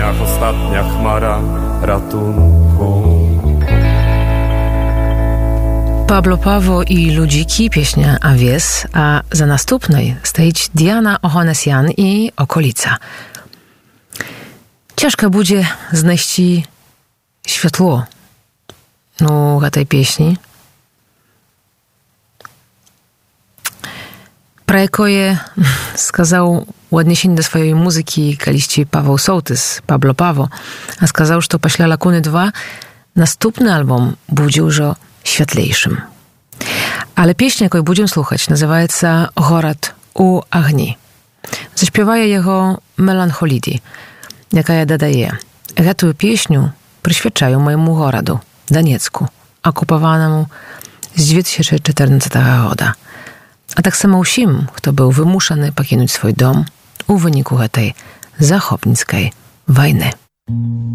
dniach ostatnia chmara ratunku. Pablo Pawo i Ludziki, pieśnia Avies, a za nastupnej stoić Diana Ohanessian i okolica. Ciężko będzie znaleźć światło w tej pieśni. Про якое сказał w odniesieniu do swojej muzyki kaliści Paweł Sołtys, Pablo Pawo, a сказał, że пасля Lakuny 2 następny album będzie już światlejszym. Ale pieśń, jaką będziemy słuchać, nazywa się Город у огні. Zaśpiewaje jego Melancholidii, jaka ja dodaję. Tę pieśnię przyświadczają mojemu gorodu, Doniecku, okupowanemu z 2014 roku. A tak samo wszystkim, kto był wymuszany покинуть swój dom w wyniku tej zachownickiej wojny.